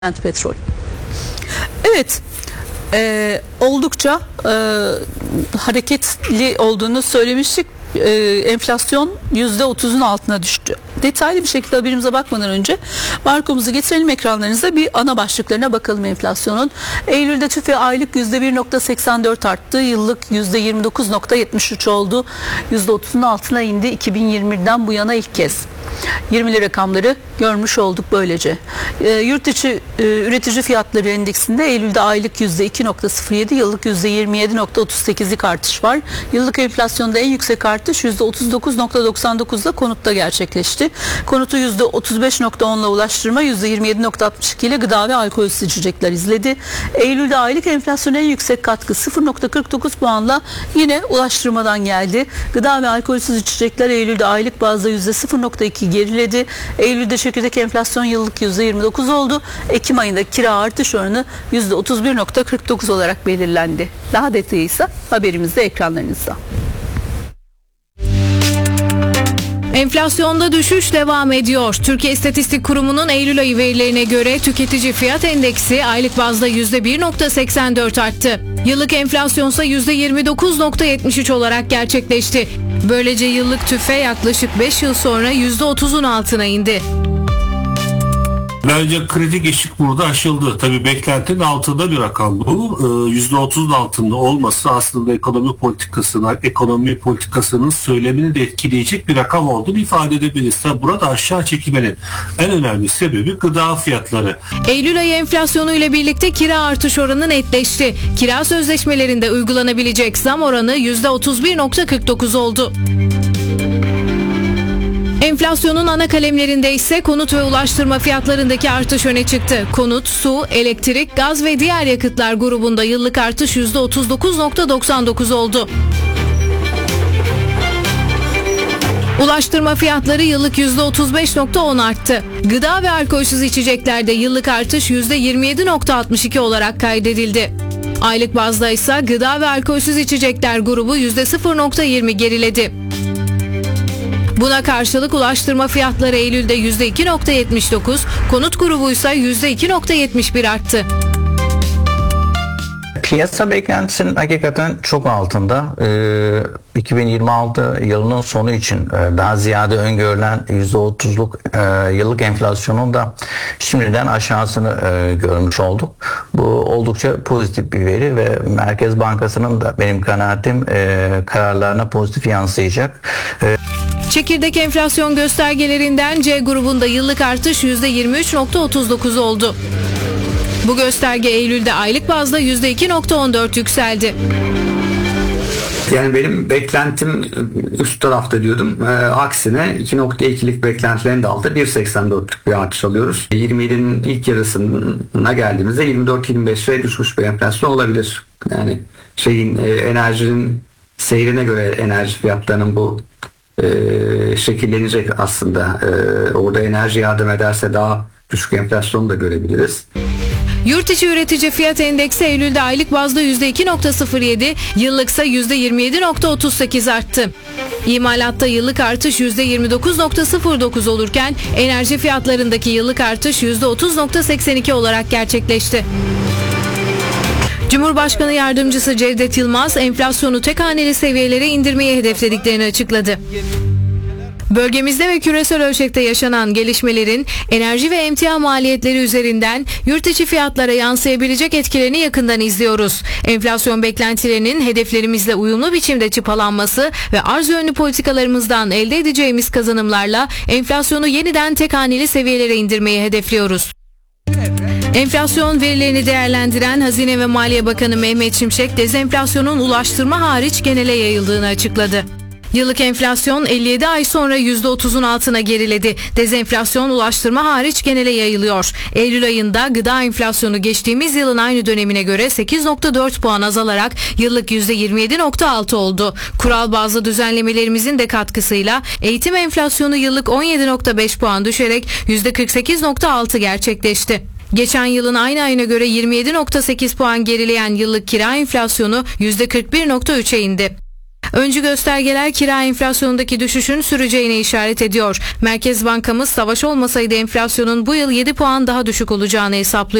Petrol. Evet, oldukça hareketli olduğunu söylemiştik. Enflasyon %30'un altına düştü. Detaylı bir şekilde haberimize bakmadan önce barkomuzu getirelim ekranlarınıza, bir ana başlıklarına bakalım enflasyonun. Eylül'de TÜFE aylık %1.84 arttı. Yıllık %29.73 oldu. %30'un altına indi 2020'den bu yana ilk kez. 20'li rakamları görmüş olduk böylece. Yurt içi üretici fiyatları endeksinde Eylül'de aylık %2.07, yıllık %27.38'lik artış var. Yıllık enflasyonda en yüksek artış %39.99'da konutta gerçekleşti. Konutu %35.10'la ulaştırma, %27.62 ile gıda ve alkolsüz içecekler izledi. Eylül'de aylık enflasyona en yüksek katkı 0.49 puanla yine ulaştırmadan geldi. Gıda ve alkolsüz içecekler Eylül'de aylık bazda %0.2 geriledi. Eylül'de çekirdek enflasyon yıllık %29 oldu. Ekim ayında kira artış oranı %31.49 olarak belirlendi. Daha detayı ise haberimizde ekranlarınızda. Enflasyonda düşüş devam ediyor. Türkiye İstatistik Kurumu'nun Eylül ayı verilerine göre tüketici fiyat endeksi aylık bazda %1.84 arttı. Yıllık enflasyonsa %29.73 olarak gerçekleşti. Böylece yıllık TÜFE yaklaşık 5 yıl sonra %30'un altına indi. Bence kritik eşik burada aşıldı. Tabii beklentinin altında bir rakam bu. %30'un altında olması aslında ekonomi politikasının söylemini de etkileyecek bir rakam olduğunu ifade edebiliriz. Tabii burada aşağı çekilmenin en önemli sebebi gıda fiyatları. Eylül ayı enflasyonu ile birlikte kira artış oranı netleşti. Kira sözleşmelerinde uygulanabilecek zam oranı %31.49 oldu. Enflasyonun ana kalemlerinde ise konut ve ulaştırma fiyatlarındaki artış öne çıktı. Konut, su, elektrik, gaz ve diğer yakıtlar grubunda yıllık artış %39.99 oldu. Ulaştırma fiyatları yıllık %35.10 arttı. Gıda ve alkolsüz içeceklerde yıllık artış %27.62 olarak kaydedildi. Aylık bazda ise gıda ve alkolsüz içecekler grubu %0.20 geriledi. Buna karşılık ulaştırma fiyatları Eylül'de %2.79, konut grubu ise %2.71 arttı. Piyasa beklentisinin hakikaten çok altında. 2026 yılının sonu için daha ziyade öngörülen %30'luk yıllık enflasyonun da şimdiden aşağısını görmüş olduk. Bu oldukça pozitif bir veri ve Merkez Bankası'nın da benim kanaatim kararlarına pozitif yansıyacak. Çekirdek enflasyon göstergelerinden C grubunda yıllık artış %23.39 oldu. Bu gösterge Eylül'de aylık bazda %2.14 yükseldi. Yani benim beklentim üst tarafta diyordum. Aksine 2.2'lik beklentilerin de altında 1.84'lük bir artış alıyoruz. 27'nin ilk yarısına geldiğimizde 24-25'e düşmüş bir enflasyon olabilir. Yani enerjinin seyrine göre enerji fiyatlarının bu şekillenecek aslında. Orada enerji yardım ederse daha düşük enflasyonu da görebiliriz. Yurt içi üretici fiyat endeksi Eylül'de aylık bazda %2.07, yıllıksa %27.38 arttı. İmalatta yıllık artış %29.09 olurken enerji fiyatlarındaki yıllık artış %30.82 olarak gerçekleşti. Cumhurbaşkanı Yardımcısı Cevdet Yılmaz enflasyonu tek haneli seviyelere indirmeyi hedeflediklerini açıkladı. Bölgemizde ve küresel ölçekte yaşanan gelişmelerin enerji ve emtia maliyetleri üzerinden yurt içi fiyatlara yansıyabilecek etkilerini yakından izliyoruz. Enflasyon beklentilerinin hedeflerimizle uyumlu biçimde çıpalanması ve arz yönlü politikalarımızdan elde edeceğimiz kazanımlarla enflasyonu yeniden tek haneli seviyelere indirmeyi hedefliyoruz. Enflasyon verilerini değerlendiren Hazine ve Maliye Bakanı Mehmet Şimşek, dezenflasyonun ulaştırma hariç genele yayıldığını açıkladı. Yıllık enflasyon 57 ay sonra %30'un altına geriledi. Dezenflasyon ulaştırma hariç genele yayılıyor. Eylül ayında gıda enflasyonu geçtiğimiz yılın aynı dönemine göre 8.4 puan azalarak yıllık %27.6 oldu. Kural bazlı düzenlemelerimizin de katkısıyla eğitim enflasyonu yıllık 17.5 puan düşerek %48.6 gerçekleşti. Geçen yılın aynı ayına göre 27.8 puan gerileyen yıllık kira enflasyonu %41.3'e indi. Öncü göstergeler kira enflasyonundaki düşüşün süreceğine işaret ediyor. Merkez Bankamız savaş olmasaydı enflasyonun bu yıl 7 puan daha düşük olacağını hesaplıyor.